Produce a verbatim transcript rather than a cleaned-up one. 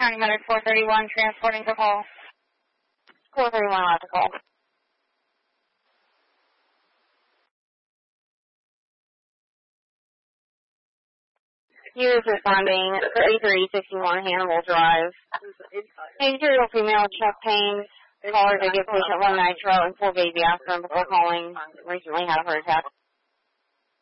County Medic four thirty-one, transporting to call. four thirty-one, allowed to call. He was responding thirty-three sixty-one Hannibal Drive. Material female, chest pains, caller to give patient one nitro and full baby aspirin before calling. Recently had a heart attack.